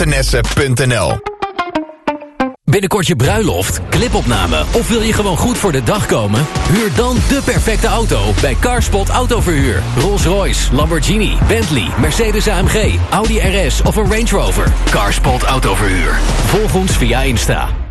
Waternessen.nl. Binnenkort je bruiloft, clipopname of wil je gewoon goed voor de dag komen? Huur dan de perfecte auto bij Carspot Autoverhuur. Rolls-Royce, Lamborghini, Bentley, Mercedes AMG, Audi RS of een Range Rover. Carspot Autoverhuur. Volg ons via Insta.